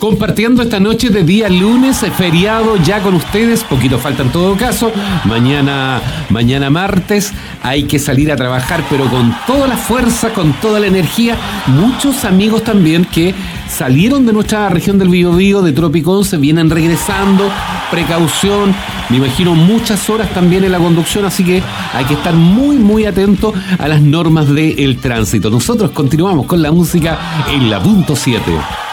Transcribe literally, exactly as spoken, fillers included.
compartiendo esta noche de día lunes, feriado ya con ustedes, poquito falta en todo caso, mañana, mañana martes hay que salir a trabajar, pero con toda la fuerza, con toda la energía. Muchos amigos también que salieron de nuestra región del Biobío, de Tropicón, se vienen regresando, precaución, me imagino muchas horas también en la conducción, así que hay que estar muy muy atento a las normas del tránsito. Nosotros continuamos con la música en la punto siete.